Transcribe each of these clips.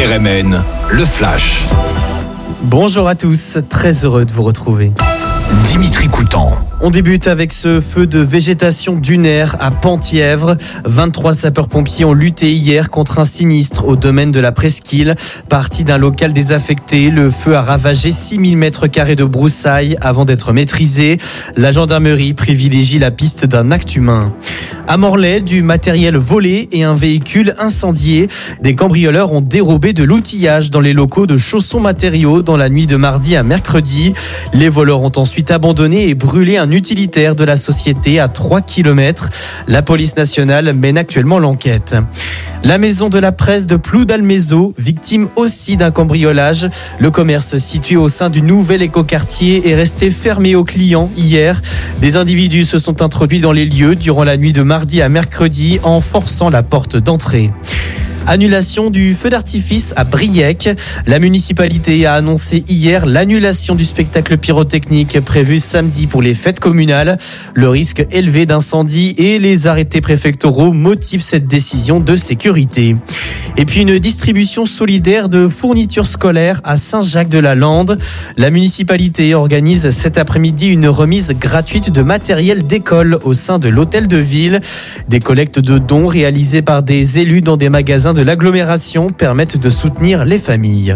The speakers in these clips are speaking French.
RMN, le Flash. Bonjour à tous, très heureux de vous retrouver. Dimitri Coutan. On débute avec ce feu de végétation dunaire à Penthièvre. 23 sapeurs-pompiers ont lutté hier contre un sinistre au domaine de la Presqu'île. Parti d'un local désaffecté, le feu a ravagé 6000 m² de broussailles avant d'être maîtrisé. La gendarmerie privilégie la piste d'un acte humain. À Morlaix, du matériel volé et un véhicule incendié. Des cambrioleurs ont dérobé de l'outillage dans les locaux de Chaussons Matériaux dans la nuit de mardi à mercredi. Les voleurs ont ensuite abandonné et brûlé un utilitaire de la société à 3 km. La police nationale mène actuellement l'enquête. La maison de la presse de Ploudalmézeau, victime aussi d'un cambriolage. Le commerce situé au sein du nouvel écoquartier est resté fermé aux clients hier. Des individus se sont introduits dans les lieux durant la nuit de mardi à mercredi en forçant la porte d'entrée. Annulation du feu d'artifice à Briec. La municipalité a annoncé hier l'annulation du spectacle pyrotechnique prévu samedi pour les fêtes communales. Le risque élevé d'incendie et les arrêtés préfectoraux motivent cette décision de sécurité. Et puis une distribution solidaire de fournitures scolaires à Saint-Jacques-de-la-Lande. La municipalité organise cet après-midi une remise gratuite de matériel d'école au sein de l'hôtel de ville. Des collectes de dons réalisées par des élus dans des magasins de l'agglomération permettent de soutenir les familles.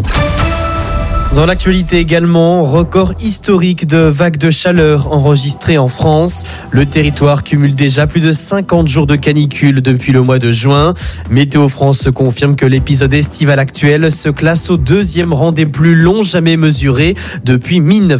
Dans l'actualité également, record historique de vagues de chaleur enregistrées en France. Le territoire cumule déjà plus de 50 jours de canicule depuis le mois de juin. Météo France confirme que l'épisode estival actuel se classe au 2e rang des plus longs jamais mesurés depuis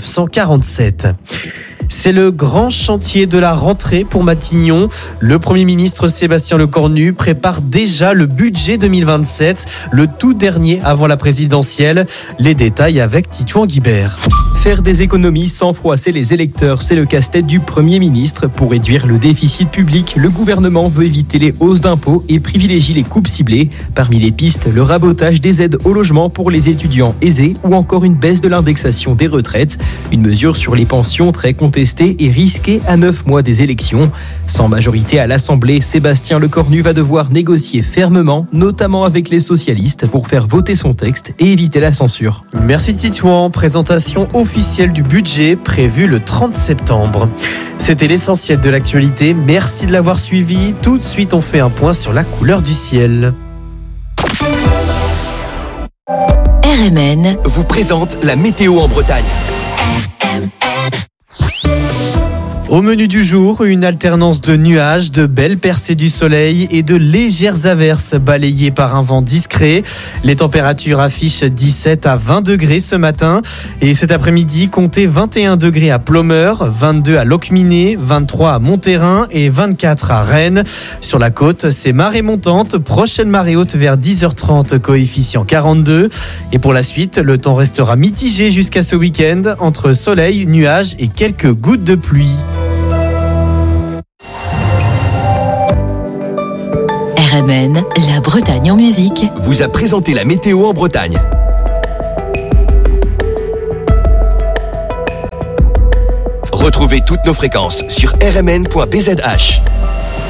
1947. C'est le grand chantier de la rentrée pour Matignon. Le Premier ministre Sébastien Lecornu prépare déjà le budget 2027, le tout dernier avant la présidentielle. Les détails avec Titouan Guibert. Faire des économies sans froisser les électeurs, c'est le casse-tête du Premier ministre. Pour réduire le déficit public, le gouvernement veut éviter les hausses d'impôts et privilégie les coupes ciblées. Parmi les pistes, le rabotage des aides au logement pour les étudiants aisés ou encore une baisse de l'indexation des retraites. Une mesure sur les pensions très contestée et risquée à 9 mois des élections. Sans majorité à l'Assemblée, Sébastien Lecornu va devoir négocier fermement, notamment avec les socialistes, pour faire voter son texte et éviter la censure. Merci Titouan. Présentation officielle du budget prévu le 30 septembre. C'était l'essentiel de l'actualité. Merci de l'avoir suivi. Tout de suite, on fait un point sur la couleur du ciel. RMN vous présente la météo en Bretagne. Au menu du jour, une alternance de nuages, de belles percées du soleil et de légères averses balayées par un vent discret. Les températures affichent 17 à 20 degrés ce matin. Et cet après-midi, comptez 21 degrés à Ploemeur, 22 à Locminé, 23 à Monterrin et 24 à Rennes. Sur la côte, c'est marée montante, prochaine marée haute vers 10h30, coefficient 42. Et pour la suite, le temps restera mitigé jusqu'à ce week-end, entre soleil, nuages et quelques gouttes de pluie. RMN, la Bretagne en musique, vous a présenté la météo en Bretagne. Retrouvez toutes nos fréquences sur rmn.bzh.